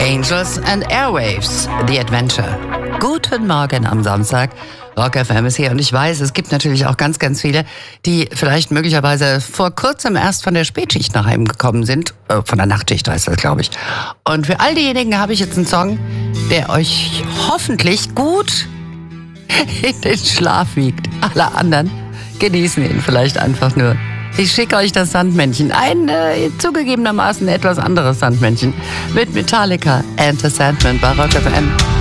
Angels and Airwaves, The Adventure. Guten Morgen am Samstag. Rock FM ist hier und ich weiß, es gibt natürlich auch ganz, ganz viele, die vielleicht möglicherweise vor kurzem erst von der Spätschicht nach Hause gekommen sind. Von der Nachtschicht heißt das, glaube ich. Und für all diejenigen habe ich jetzt einen Song, der euch hoffentlich gut in den Schlaf wiegt. Alle anderen genießen ihn vielleicht einfach nur. Ich schicke euch das Sandmännchen, ein zugegebenermaßen etwas anderes Sandmännchen mit Metallica and the Sandman bei Rock FM.